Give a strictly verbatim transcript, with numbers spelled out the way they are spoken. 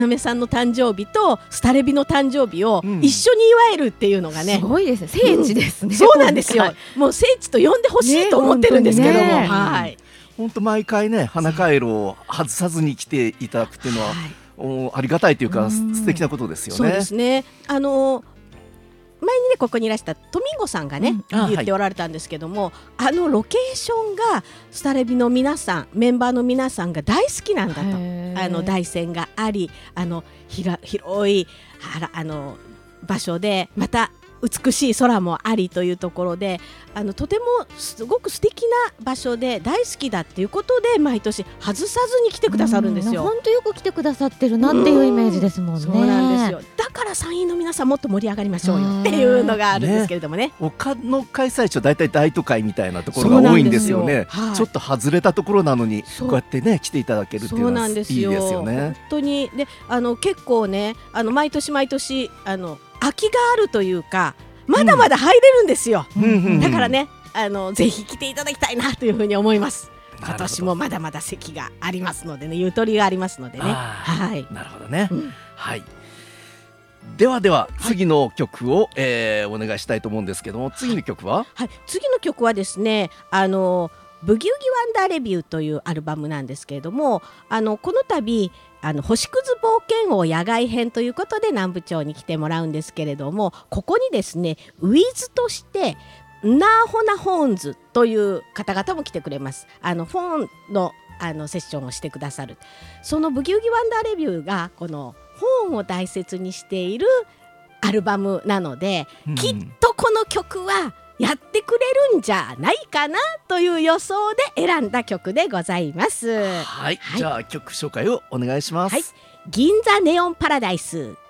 めさんの誕生日とスタレビの誕生日を一緒に祝えるっていうのがね、 すごいですね。聖地ですね、 うん、そうなんですよ。もう聖地と呼んでほしいと思ってるんですけども、ね、はい。 本当毎回ね花回路を外さずに来ていただくっていうのは、はい、ありがたいというか素敵なことですよね。 そうですね。あの前にねここにいらしたトミンゴさんがね、うん、言っておられたんですけども、あ,、はい、あのロケーションがスタレビの皆さんメンバーの皆さんが大好きなんだと。あの台船があり、あのひら広いあの場所でまた美しい空もありというところで、あのとてもすごく素敵な場所で大好きだっていうことで毎年外さずに来てくださるんですよ。 本当よく来てくださってるなっていうイメージですもんね。 そうなんですよ。だから参院の皆さんもっと盛り上がりましょうよっていうのがあるんですけれども ね, ね他の開催地はだいたい大都会みたいなところが多いんですよね。はい、ちょっと外れたところなのにこうやってね来ていただけるっていうのはいいですよね。 本当にであの結構ねあの毎年毎年あの空きがあるというかまだまだ入れるんですよ。うん、だからねあのぜひ来ていただきたいなというふうに思います。今年もまだまだ席がありますのでね、ゆとりがありますのでね。はい。 なるほどね。うん、はい。ではでは次の曲を、はい、えー、お願いしたいと思うんですけども、次の曲は、 はい、次の曲はですね、あのブギウギワンダーレビューというアルバムなんですけれども、あのこの度あの星屑冒険王野外編ということで南部町に来てもらうんですけれども、ここにですねウィズとしてナーホナホーンズという方々も来てくれます。あのフォンのあのセッションをしてくださる。そのブギウギワンダーレビューがこの本を大切にしているアルバムなので、うん、きっとこの曲はやってくれるんじゃないかなという予想で選んだ曲でございます。 はい、はい、じゃあ曲紹介をお願いします。はい、 銀座ネオンパラダイス